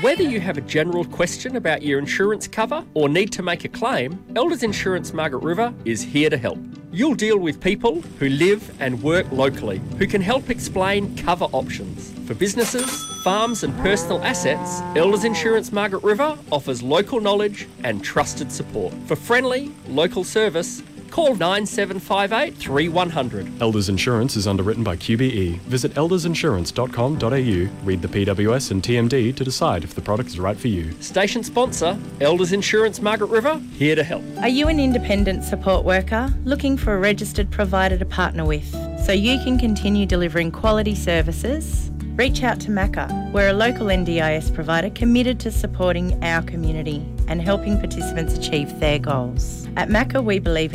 Whether you have a general question about your insurance cover or need to make a claim, Elders Insurance Margaret River is here to help. You'll deal with people who live and work locally, who can help explain cover options. For businesses, farms and personal assets, Elders Insurance Margaret River offers local knowledge and trusted support. For friendly, local service, call 9758 3100. Elders Insurance is underwritten by QBE. Visit eldersinsurance.com.au, read the PWS and TMD to decide if the product is right for you. Station sponsor, Elders Insurance Margaret River, here to help. Are you an independent support worker looking for a registered provider to partner with so you can continue delivering quality services? Reach out to MACA. We're a local NDIS provider committed to supporting our community and helping participants achieve their goals. At MACA, we believe in